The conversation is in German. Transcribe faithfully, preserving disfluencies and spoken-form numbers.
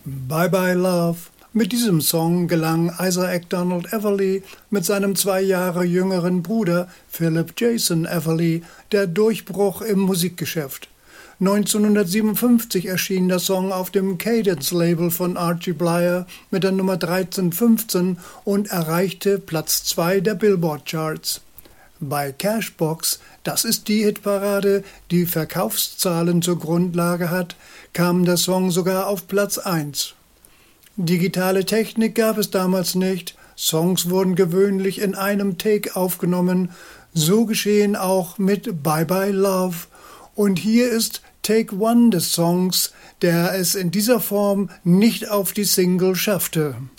Bye Bye Love. Mit diesem Song gelang Isaac Donald Everly mit seinem zwei Jahre jüngeren Bruder Philip Jason Everly der Durchbruch im Musikgeschäft. neunzehnhundertsiebenundfünfzig erschien der Song auf dem Cadence-Label von Archie Bleyer mit der Nummer dreizehn fünfzehn und erreichte Platz zwei der Billboard-Charts. Bei Cashbox, das ist die Hitparade, die Verkaufszahlen zur Grundlage hat, kam der Song sogar auf Platz eins. Digitale Technik gab es damals nicht, Songs wurden gewöhnlich in einem Take aufgenommen, so geschehen auch mit Bye Bye Love. Und hier ist Take One des Songs, der es in dieser Form nicht auf die Single schaffte.